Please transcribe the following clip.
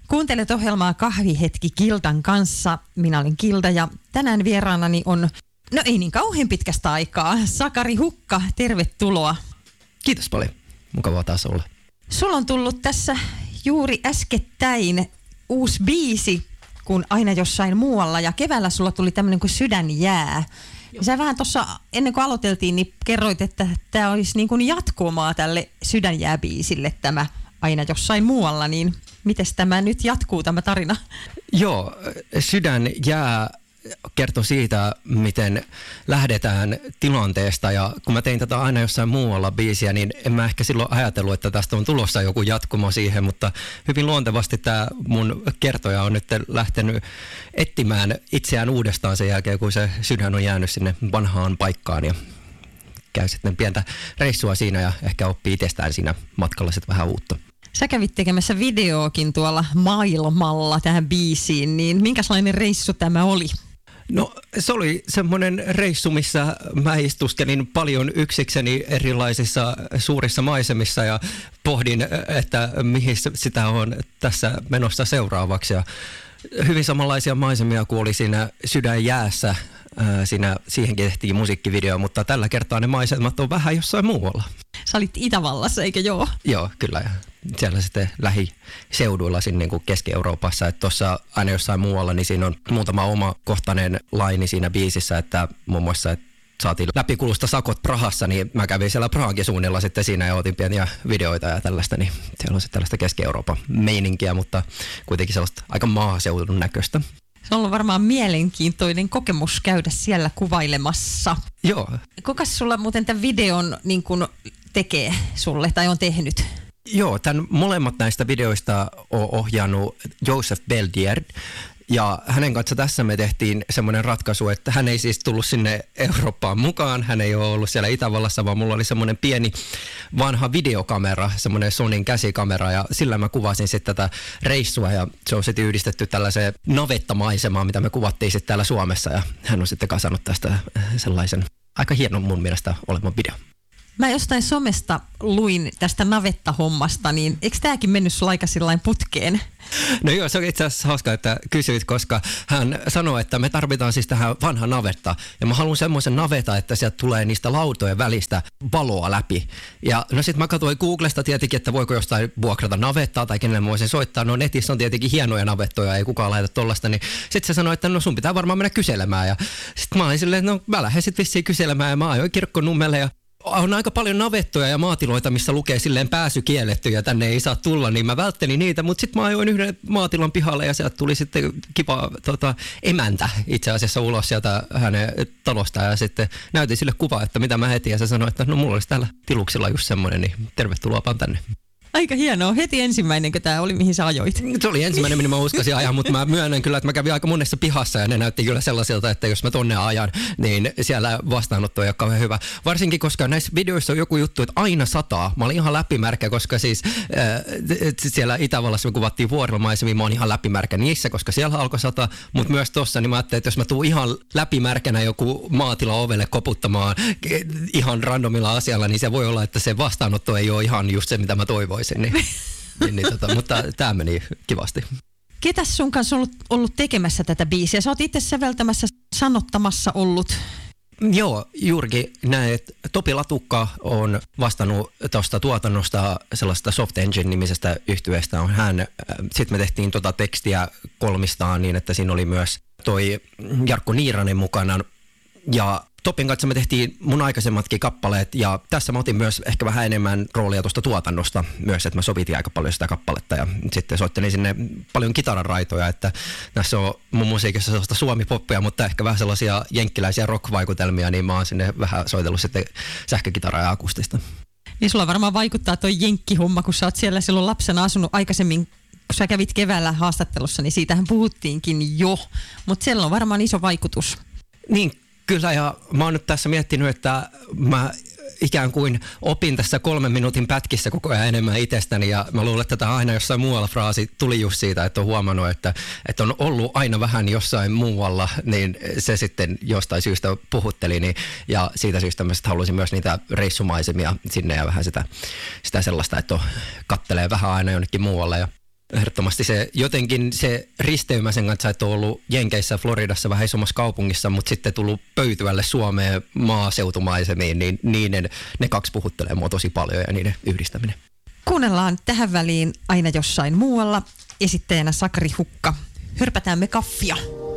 Kuuntelet ohjelmaa Kahvihetki Kildan kanssa. Minä olen Kilda ja tänään vieraanani on, no ei niin kauhean pitkästä aikaa, Sakari Hukka. Tervetuloa. Kiitos paljon. Mukavaa taas olla. Sulla on tullut tässä juuri äskettäin uusi biisi kuin Aina jossain muualla ja keväällä sulla tuli tämmöinen kuin Sydän jää. Ja sä vähän tuossa ennen kuin aloiteltiin, niin kerroit, että tämä olisi niin kuin jatkumaa tälle Sydän jää -biisille tämä Aina jossain muualla, niin mites tämä nyt jatkuu tämä tarina? Joo, Sydän jää kertoo siitä, miten lähdetään tilanteesta, ja kun mä tein tätä Aina jossain muualla biisiä, niin en mä ehkä silloin ajatellut, että tästä on tulossa joku jatkumo siihen, mutta hyvin luontevasti tämä mun kertoja on nyt lähtenyt etsimään itseään uudestaan sen jälkeen, kun se sydän on jäänyt sinne vanhaan paikkaan, ja käy sitten pientä reissua siinä ja ehkä oppii itsestään siinä matkalla sitten vähän uutta. Sä kävit tekemässä videoakin tuolla maailmalla tähän biisiin, niin minkälainen reissu tämä oli? No se oli semmoinen reissu, missä mä istuskelin paljon yksikseni erilaisissa suurissa maisemissa ja pohdin, että mihin sitä on tässä menossa seuraavaksi. Ja hyvin samanlaisia maisemia kuin oli siinä Sydän jäässä. Siihenkin tehtiin musiikkivideo, mutta tällä kertaa ne maisemat on vähän jossain muualla. Sä olit Itävallassa, eikö joo? Joo, kyllä. Ja siellä sitten lähiseuduilla sinne niin kuin Keski-Euroopassa. Että tuossa Aina jossain muualla, niin siinä on muutama omakohtainen laini siinä biisissä, että muun muassa saatiin läpikulusta sakot Prahassa, niin mä kävin siellä Prahankin suunnilla sitten siinä ja otin pieniä videoita ja tällaista, niin siellä on sitten tällaista Keski-Euroopan meininkiä, mutta kuitenkin sellaista aika maaseudun näköistä. Se on ollut varmaan mielenkiintoinen kokemus käydä siellä kuvailemassa. Joo. Kukas sulla muuten tämän videon niin kun tekee sulle tai on tehnyt? Joo, tämän molemmat näistä videoista on ohjannut Joseph Beldier. Ja hänen kanssa tässä me tehtiin semmoinen ratkaisu, että hän ei siis tullut sinne Eurooppaan mukaan. Hän ei ole ollut siellä Itävallassa, vaan mulla oli semmoinen pieni vanha videokamera, semmoinen Sonyn käsikamera. Ja sillä mä kuvasin sitten tätä reissua ja se on sitten yhdistetty tällaiseen navettamaisemaan, mitä me kuvattiin sitten täällä Suomessa. Ja hän on sitten kasannut tästä sellaisen aika hienon mun mielestä olevan video. Mä jostain somesta luin tästä navettahommasta, niin eikö tämäkin mennyt sulla aika sillain putkeen? No joo, se on itse asiassa hauska, että kysyit, koska hän sanoi, että me tarvitaan siis tähän vanha navetta. Ja mä haluan semmoisen naveta, että sieltä tulee niistä lautojen välistä valoa läpi. Ja no sit mä katsoin Googlesta tietenkin, että voiko jostain vuokrata navettaa tai kenelle mä voisin soittaa. No netissä on tietenkin hienoja navettoja, ei kukaan laita tollasta. Niin sit se sanoi, että no sun pitää varmaan mennä kyselemään. Ja sit mä olin silleen, että no mä lähden sit vissiin kyselemään ja mä ajoin Kirkkonummelle ja on aika paljon navettoja ja maatiloita, missä lukee silleen pääsy kielletty ja tänne ei saa tulla, niin mä välttelin niitä, mutta sitten mä ajoin yhden maatilan pihalle ja sieltä tuli sitten kiva emäntä itse asiassa ulos sieltä hänen talostaan ja sitten näytin sille kuvaa, että mitä mä heti ja se sanoi, että no mulla olisi täällä tiluksilla just semmoinen, niin tervetuloa vaan tänne. Aika hienoa. Heti ensimmäinenkö tämä oli, mihin sä ajoit? Se oli ensimmäinen, minne mä uskasin ajaa, mutta mä myönnän kyllä, että mä kävin aika monessa pihassa ja ne näytti kyllä sellaisilta, että jos mä tonne ajan, niin siellä vastaanotto ei ole kauhean hyvä. Varsinkin, koska näissä videoissa on joku juttu, että aina sataa. Mä olin ihan läpimärkä, koska siis siellä Itävallassa me kuvattiin vuorilomaisemmin, mä oon ihan läpimärkä niissä, koska siellä alkoi sataa, mutta myös tossa, niin mä ajattelin, että jos mä tuun ihan läpimärkänä joku maatila ovelle koputtamaan ihan randomilla asialla, niin se voi olla, että se vastaanotto ei ole ihan just se, mitä mä toivoin. Mutta tämä meni kivasti. Ketäs sun kanssa on ollut tekemässä tätä biisiä? Sä oot itse säveltämässä, sanottamassa ollut. Joo, juurikin näin, että Topi Latukka on vastannut tuosta tuotannosta sellaista Soft Engine-nimisestä yhtyeestä on hän. Sitten me tehtiin tekstiä kolmistaan niin, että siinä oli myös toi Jarkko Niiranen mukana ja Topin kanssa me tehtiin mun aikaisemmatkin kappaleet ja tässä mä otin myös ehkä vähän enemmän roolia tuosta tuotannosta myös, että mä sovitin aika paljon sitä kappaletta ja sitten soittelin sinne paljon kitaranraitoja, että tässä on mun musiikissa sellaista suomi-poppia, mutta ehkä vähän sellaisia jenkkiläisiä rock-vaikutelmia, niin mä oon sinne vähän soitellut sitten sähkökitaraa ja akustista. Niin sulla varmaan vaikuttaa toi jenkkihomma, kun sä oot siellä silloin lapsena asunut aikaisemmin, kun sä kävit keväällä haastattelussa, niin siitähän puhuttiinkin jo, mutta siellä on varmaan iso vaikutus. Niin, kyllä, ja mä oon nyt tässä miettinyt, että mä ikään kuin opin tässä 3 minuutin pätkissä koko ajan enemmän itsestäni, ja mä luulen, että tämä aina jossain muualla fraasi tuli just siitä, että on huomannut, että on ollut aina vähän jossain muualla, niin se sitten jostain syystä puhutteli, niin, ja siitä syystä mä sitten halusin myös niitä reissumaisemia sinne ja vähän sitä sellaista, että kattelee vähän aina jonnekin muualle, ja Ehdottomasti se jotenkin se risteymä sen kanssa, että on ollut Jenkeissä, Floridassa vähän isommassa kaupungissa, mutta sitten tullut pöytyvälle Suomeen maaseutumaisemiin, niin ne kaksi puhuttelee mua tosi paljon ja niiden yhdistäminen. Kuunnellaan tähän väliin Aina jossain muualla. Esittäjänä Sakari Hukka. Hörpätään me kaffia.